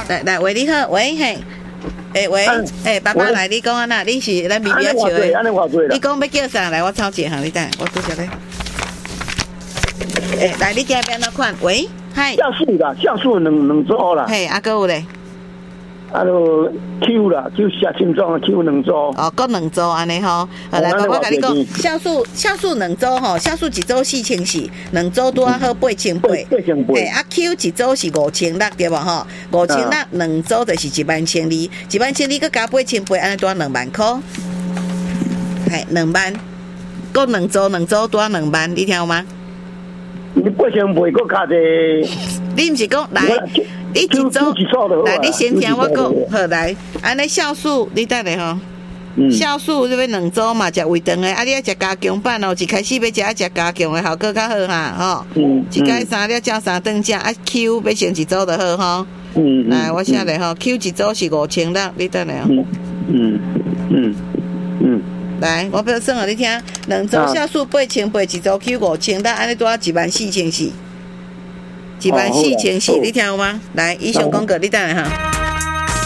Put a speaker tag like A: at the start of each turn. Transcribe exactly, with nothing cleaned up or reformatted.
A: 来来，喂，你好，喂嘿，诶喂，诶爸爸来，你讲安那？你是咱咪咪笑的，你讲要叫啥来？我抄一下，你等，我拄则咧。诶，来，你这边那款？喂，嗨。
B: 酵素啦，酵素两两组啦。
A: 嘿，啊，搁有咧。
B: 啊，就 Q 啦 ，Q 下心脏的 Q 两组。
A: 哦，各两组安尼吼。好，来，我甲你讲，酵素酵素两组吼，酵素一组四千四，两组拄啊好八千八。
B: 八千八。
A: 嘿，啊 Q 一组是五千六对无吼？五千六两组就是一万千二，一万千二佮加八千八，安尼拄啊两万块。嘿，两万，各两组两组拄啊两万，你听有吗？
B: 你八千八佮加者。
A: 你毋是讲来？你一组来，你先听我讲，好来，安尼酵素，你等下吼。酵素这边两组嘛，食胃肠的，啊，你要食加强版哦，一开始要食啊，食加强的效果较好哈，吼。嗯。一改三了，照三顿食，啊 ，Q 要先一组就好吼。嗯。来，我写咧吼 ，Q 一组是五千六，你等下哦。嗯嗯嗯。来，我表算互你听，两组酵素八千八，一组 Q 五千六，安尼多一万四千四。一万四千四，你听有吗？来，以上广告，你等下哈。